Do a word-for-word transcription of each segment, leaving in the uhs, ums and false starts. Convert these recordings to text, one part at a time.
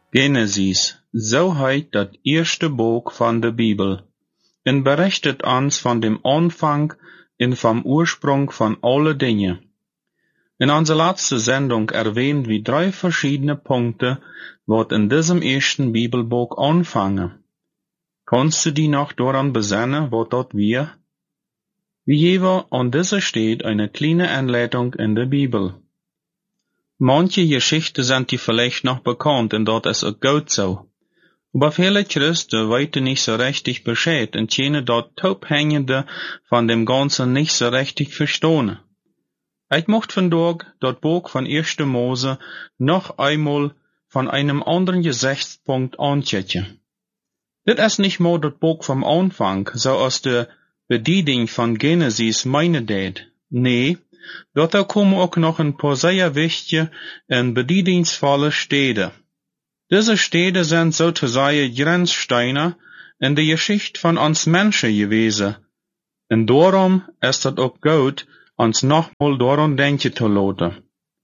Genesis, so heißt das erste Buch von der Bibel, und berichtet uns von dem Anfang und vom Ursprung von alle Dinge. In unserer letzten Sendung erwähnt wir drei verschiedene Punkte, wat in diesem ersten Bibelbuch anfangen. Kannst du die noch daran besinnen, wat dort wir? Wie jeweils an dieser steht eine kleine Anleitung in der Bibel. Manche Geschichten sind die vielleicht noch bekannt und dort ist auch gut so. Aber viele Christen weiten nicht so richtig Bescheid und können dort Taubhängende von dem Ganzen nicht so richtig verstehen. Ich möchte vandaag das Buch von erster Mose noch einmal von einem anderen Gesichtspunkt anschauen. Das ist nicht mal das Buch vom Anfang, so aus der Bedienung von Genesis meine det. Nee, dort kommen auch noch ein paar sehr wichtige und bedienungsvolle Städte. Diese Städte sind sozusagen Grenzsteine in der Geschichte von uns Menschen gewesen. Und darum ist es auch gut, uns nochmal daran denken zu lassen.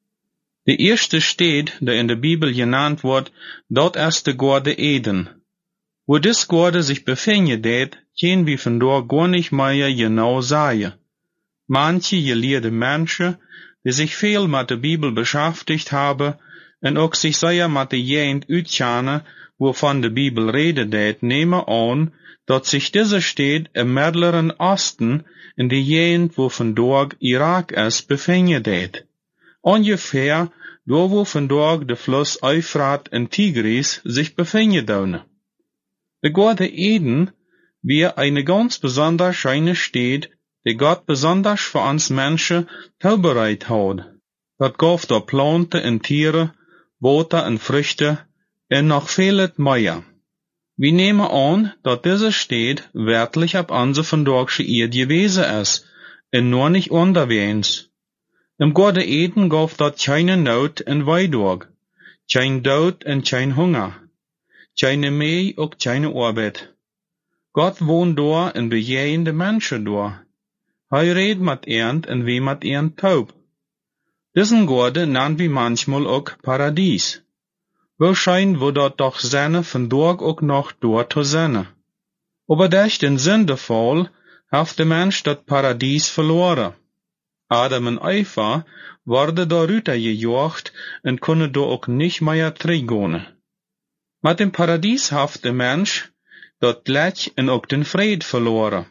Die erste Stadt, die in der Bibel genannt wird, dort ist der Garten Eden. Wo das Garten sich befindet, können wir von dort gar nicht mehr genau sagen. Manche gelehrte Menschen, die sich viel mit der Bibel beschäftigt haben und auch sich sehr mit der Gegend auskennen, wovon die Bibel redet, nehmen an, dass sich diese Stadt im Mittleren Osten in der Gegend, wo von dort Irak ist, befindet. Ungefähr da, wo von dort der Fluss Euphrat und Tigris sich befinden. Der Garten Eden wäre eine ganz besonders schöne Stadt, die Gott besonders für uns Menschen vorbereitet hat. Dort gab da Planten und Tiere, Boote und Früchte und noch vieles mehr. Wir nehmen an, dass diese Stadt wirklich ab unsere von dort Erde gewesen ist, und nur nicht unterwegs. Im Garten Eden gab dort keine Not und Weidorg, kein Tod und kein Hunger, keine Mäh und keine Arbeit. Gott wohnt da und begegnet die Menschen da. Er redet mit ihnen und wie mit ihnen taub. Diesen Garten nennen wir manchmal auch Paradies. Wahrscheinlich wo dort doch Sonne von dort auch noch dort zu sein. Aber durch den Sündefall hat der Mensch das Paradies verloren. Adam und Eva wurden da runtergejagt und können da auch nicht mehr zurückgehen. Mit dem Paradies hat der Mensch das Glück und auch den Frieden verloren.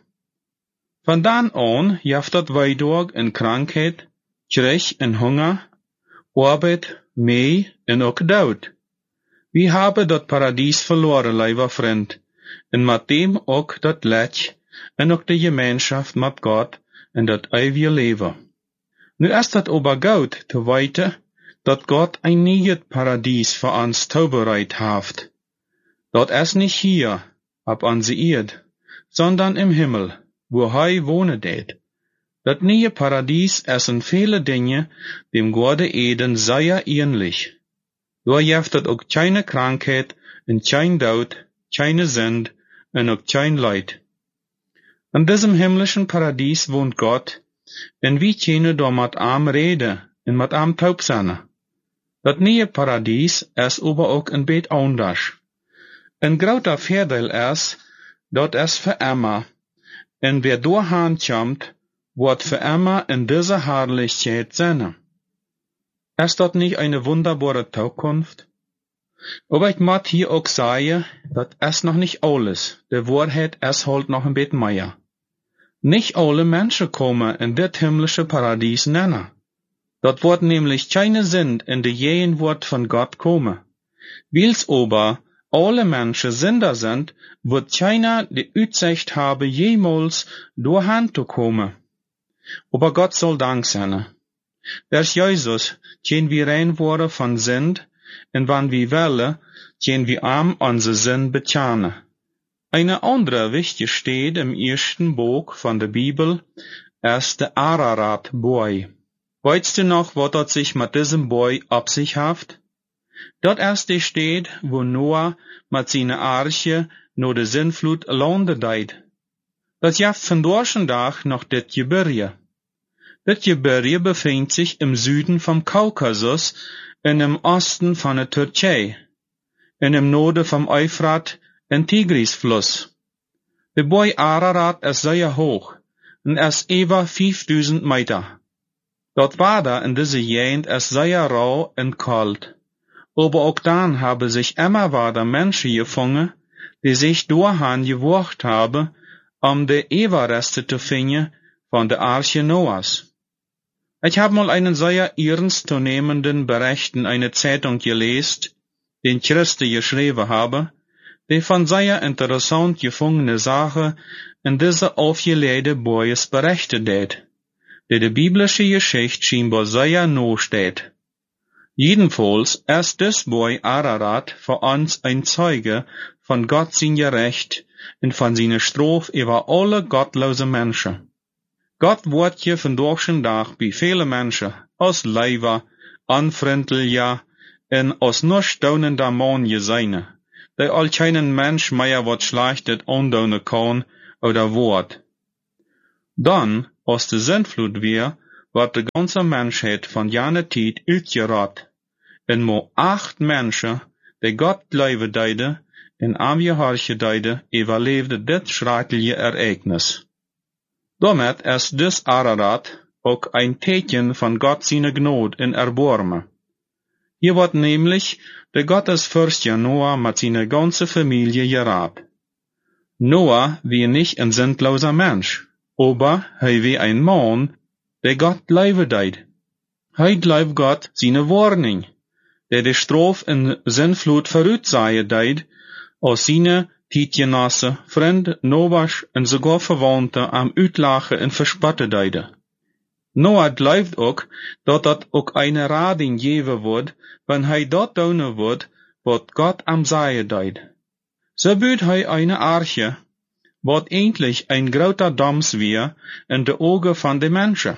Von dann an jaft dat Weidorg in Krankheit, Krieg und Hunger, Arbeit, Mäh und auch Tod. Wir haben das Paradies verloren, lieber Freund, und mit dem auch das Glück und auch die Gemeinschaft mit Gott und das ewige Leben. Nu ist das aber gut zu weiten, dass Gott ein neues Paradies für uns vorbereitet hat. Das ist nicht hier, ab unserer Erde, sondern im Himmel, wo er wohnen det. Das neue Paradies ist in viele Dinge dem Garten Eden sehr ähnlich. Da gibt es auch keine Krankheit und kein Tod, keine Sünde und auch kein Leid. In diesem himmlischen Paradies wohnt Gott, und wir können da mit ihm reden und mit ihm taub sein. Das neue Paradies ist aber auch ein bisschen anders. Ein großer Vorteil ist, dass es für immer, und wer dahin kommt, wird für immer in dieser Herrlichkeit sein. Ist das nicht eine wunderbare Zukunft? Aber ich muss hier auch sagen, das ist noch nicht alles. Die Wahrheit ist halt noch ein bisschen mehr. Nicht alle Menschen kommen in das himmlische Paradies nennen. Dort wird nämlich keine Sünde in die Gegenwart von Gott kommen. Weil's aber alle Menschen Sünder sind, wird keiner die Aussicht haben, jemals dahin zu kommen. Aber Gott soll Dank sein. Durch Jesus können wir rein worden von Sünd, und wenn wir wollen, können wir ihm unsere Sünd bekennen. Eine andere wichtige Stadt im ersten Buch von der Bibel ist der Ararat-Boy. Weißt du noch, was dort sich mit diesem Boy ab sich haft? Dort ist die Stadt, wo Noah mit seiner Arche nur der Sintflut landet deit. Das jaft von Dorschendach noch das Gebirge. Das Gebirge befindet sich im Süden vom Kaukasus und im Osten von der Türkei. in dem Noorden vom Euphrat en Tigrisfluss. De boy Ararat is zeer hoog, en is über vijfduizend Meter. Dat Water in diese Gegend ist sehr rau und kalt. Aber auch dann haben sich immer wieder Menschen gefunden, die sich durchhan gewagt haben, um de Überreste zu finden von der Arche Noahs. Ich habe mal einen sehr ernstzunehmenden Bericht in einer Zeitung gelesen, den Christen geschrieben habe, die von sehr interessant gefundene Sache in dieser aufgeleide Boyes berichtet hat, die die biblische Geschichte scheinbar sehr nah steht. Jedenfalls ist das Boy Ararat für uns ein Zeuge von Gott sein Gerecht und von seiner Strafe über alle gottlose Menschen. Gott wird hier von durchschen Tag bei vielen Menschen als Leiber, unfreundlicher und als nur staunender Mann gesehen, der all keinen Mensch mehr wat Schlechtes andoen kann oder wird. Dann, als die Sintflut wir, wird die ganze Menschheit von jener Zeit uitgerat. En mo acht Menschen, die Gott leven deiden, en aangehoorige deiden, überleefde dit schreckliche Ereignis. Damit ist dus Ararat auch ein Teken von Gott seine Gnade in Erbarmen. Hier wird nämlich der Gottesfürst Noah mit seiner ganzen Familie gerat. Noah wie nicht ein sinnloser Mensch, aber er wie ein Mann, der Gott leven deid. Er gleibt Gott seine Warnung, der die Strafe in Sintflut vorutsagen deid, als seine Tietjenosse, Freund, Noach und sogar Verwandte am Uitlachen und Verspotten deide. Noah gleibt auch, dat dat ook eine Rading geben wird, wenn hij dat doen wird, wat Gott am sagen deid. So büht hij eine Arche, wat endlich ein groter Dams wir in de Augen von de Menschen.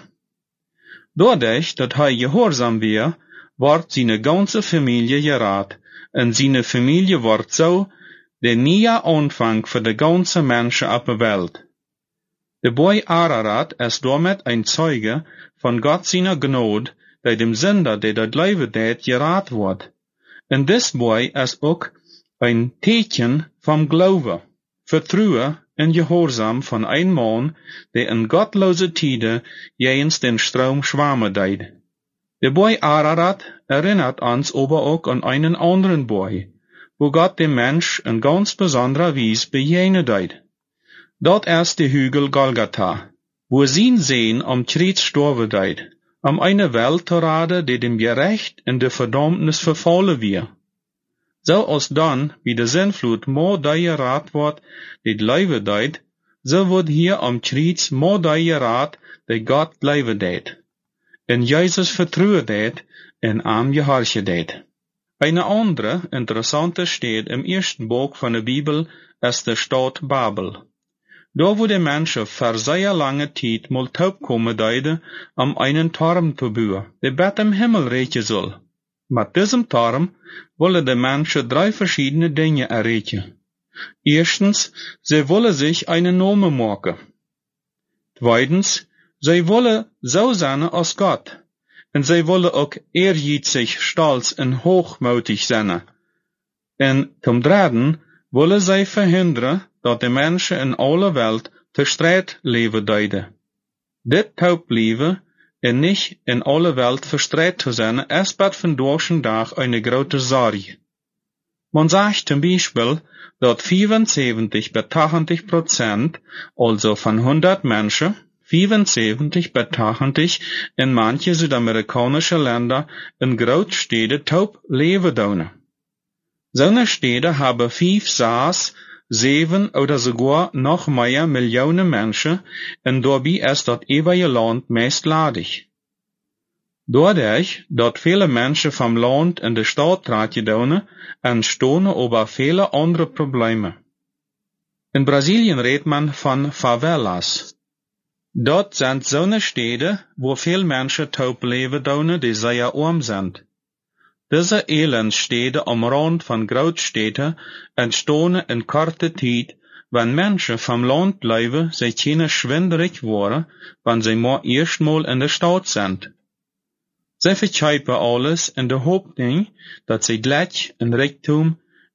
Dadurch, dat hij gehorsam wir, wordt seine ganze Familie gerat, en seine Familie wordt so der nieuwe Anfang für de ganze Menschen op de Welt. De boy Ararat ist damit ein Zeuge von Gott seiner Gnade, der dem Sünder, der das Leben deed, gerat wird. En dis boy ist auch ein Teken vom Glaube, Vertrauen und Gehorsam von ein Mann, der in gottlose Tide jens den Strom schwammen deed. Der boy Ararat erinnert uns aber auch an einen anderen Boy, wo Gott dem Mensch in ganz besonderer Weise begegnen deed. Dort ist der Hügel Golgatha, wo sein Sehen am Kreuz sterben deed, um eine Welt zu raden, die dem Gerecht in der Verdammnis verfallen wir. So als dann, wie der Sintflut mo der Rat wird, die Leben deed, so wird hier am Kreuz mo der Rat, der Gott leben deed. En Jesus vertrauen deed, en am gehorchen deed. Eine andere interessante Stadt im ersten Buch von der Bibel ist die Stadt Babel. Da wo die Menschen für sehr lange Zeit mal taub kommen deiden, um einen Turm zu bauen, der Bett im Himmel reichen soll. Mit diesem Turm wollen die Menschen drei verschiedene Dinge erreichen. Erstens, sie wollen sich einen Namen machen. Zweitens, sie wollen so sein als Gott. Und sie wollen auch ehrgeizig, stolz und hochmütig sein. Und zum Dritten wollen sie verhindern, dass die Menschen in aller Welt te Streit leben deiden. Dit Taubleben und nicht in aller Welt verstreit zu sein, ist bei von durchschen Tag eine große Sorge. Man sagt zum Beispiel, dass vierundsiebzig bis achtzig Prozent, also von hundert Menschen, vierundsiebzig bis achtzig in manche südamerikanische Länder in Großstädten taub leben doen. Solche Städte haben fünf, sechs, sieben oder sogar noch mehr Millionen Menschen und dabei ist das ewige Land meist ladig. Dadurch, dass viele Menschen vom Land in die Stadt treten, entstehen aber viele andere Probleme. In Brasilien redet man von Favelas. Dort sind so eine Städte, wo viele Menschen taub leben, die sehr arm sind. Diese Elendstädte am Rand von Großstädten entstehen in kurzer Zeit, wenn Menschen vom Land leben, sie keine schwinderig waren, wenn sie mal erstmal in der Stadt sind. Sie verkaufen alles in der Hoffnung, dass sie gleich in Reichtum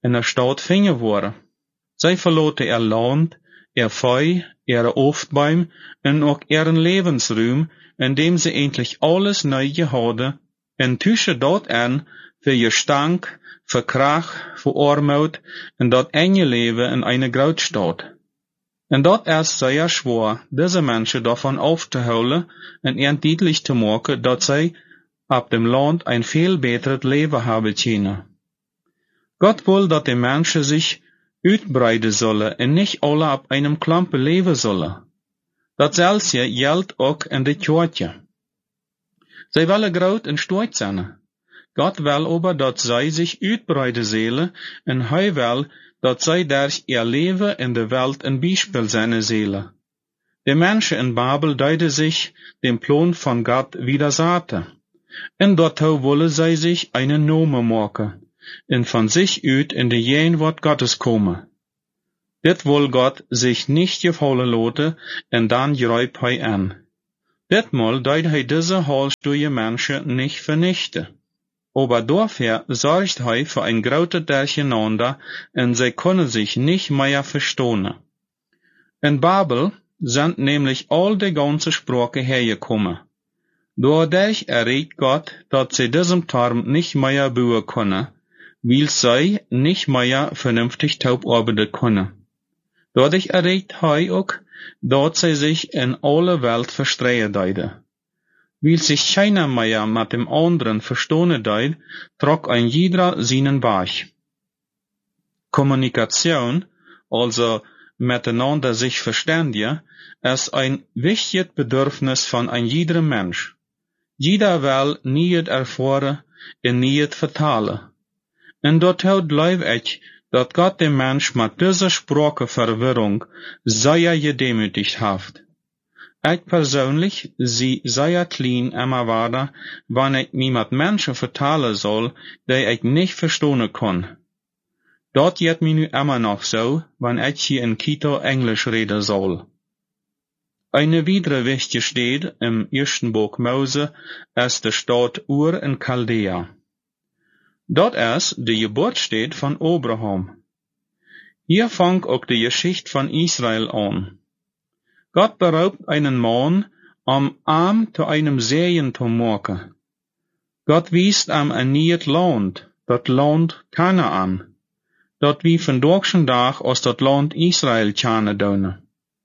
in der Stad vingen worden. Zij verloten er land, er vee, er oftbuim en ook er levensruim, indem ze endlich alles neu hadden, en tussen dat en, voor je stank, voor krach, voor armoed, en dat enge leven in eine Grootstad. En dat is zeer schwer, deze mensen davon af te houden en ihnen deutlich te maken dat zij op dem land een veel beter leven hebben kunnen. Gott wil dat de mensen zich uitbreiden zullen en niet alle op einem klampe leven zullen. Datzelfde geldt ook in de kerkje. Zij willen groot en stoot zijn. Gott wil aber dat zij zich uitbreiden zullen en hij wil dat zij daar ihr leven in de wereld een bijspiel zijn zullen. De mensen in Babel duiden zich dem Plan van Gott widersaten. En daartoe willen zij zich een naam maken en van zich uit in de Jeenwoord Gottes komen. Dit wil Gott zich niet gefallen laten en dan grijpt hij aan. Ditmaal duidt hij deze halsdoeie mensen niet vernichten. Aber dafür zorgt hij voor een grote durcheinander en zij kunnen zich niet meer verstaan. In Babel sind nämlich all die ganze Sprache hergekommen. Dadurch erregt Gott, dat sie diesem Term nicht mehr bauen können, weil sie nicht mehr vernünftig taub arbeiten können. Dadurch erregt hij ook, dat sie sich in alle Welt verstreuen deiden. Weil sich keiner mehr mit dem anderen verstehen deid, trok ein jeder seinen Weg. Kommunikation, also miteinander sich verständigen, ist ein wichtiges Bedürfnis von ein jeder Mensch. Jeder will niet ervaren en niet vertalen. En dat geloof ik, dat Gott den Mensch mit dieser Spracheverwirrung sehr gedemütigt hat. Ich persönlich zie sehr klein immer weiter, wann ich mich mit Menschen vertalen soll, die ich nicht verstehen kann. Dat geht mir nu immer noch so, wenn ich hier in Kita Englisch reden soll. Eine weitere wichtige Stadt im ersten Buch Mose ist die Stadt Ur in Chaldea. Dort ist die Geburtsstadt von Abraham. Hier fängt auch die Geschichte von Israel an. Gott beraubt einen Mann, um ihm zu einem Segen zu machen. Gott wies ihm ein neues Land, das Land Kanaan, dat wie vandaag dag als dat Land Israel kennen doen.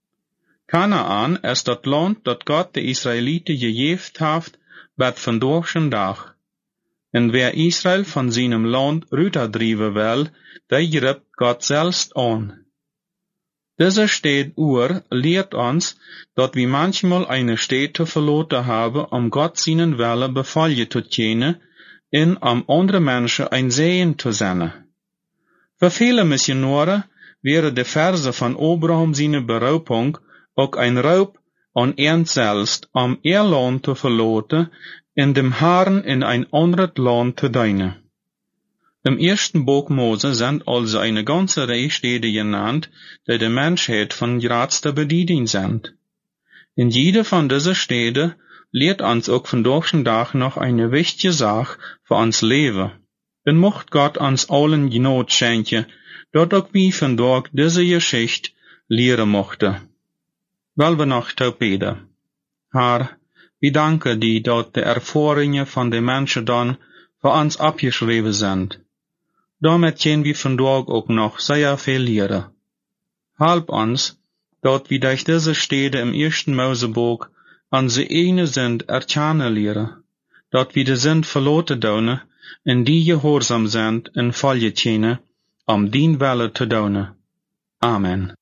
Kanaan is dat land dat Gott de Israëlieten gegeven heeft, bij vandaag dag. En wer Israel van zijn land ruiterdrijven wil, die grijpt Gott selbst aan. Deze Stadt Ur leert ons, dat we manchmal eine Stadt te verlaten hebben om Gott seinen Wille bevallen te kennen en om andere mensen een Segen te zenden. Voor viele Missionare wäre de Verse van Abraham seine Beraubung ook ein Raub an ihn selbst, um ihr Land zu verlaten, in dem Herrn in ein anderes Land zu dienen. Im ersten Buch Mose sind also eine ganze Reihe Städte genannt, die der Menschheit von größter Bedeutung sind. In jeder von diesen Städten lehrt uns auch von Tag noch eine wichtige Sache für uns Leben. Und mocht Gott uns allen Gnade schenken, dat auch wie vandaag diese Geschichte lehren mochten. Wel we nog te bidden. Herr, we danken die dat de ervaringen van de mensen dan voor ons abgeschreven zijn. Daarmee kunnen we vandaag ook nog zeer veel leren. Help ons, dat we durch diese Städte im ersten Mosebuch onze ene Sinn erkennen leren, dat we de Sinn verloten doen, en die gehoorzaam zijn en volgen kennen, om dien Wille te doen. Amen.